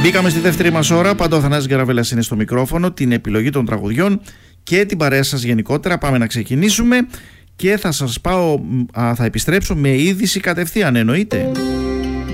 Μπήκαμε στη δεύτερη μας ώρα. Πάντα ο Θανάσης Γκαραβέλας είναι στο μικρόφωνο, την επιλογή των τραγουδιών και την παρέα σας γενικότερα. Πάμε να ξεκινήσουμε και θα επιστρέψω με είδηση κατευθείαν, εννοείται.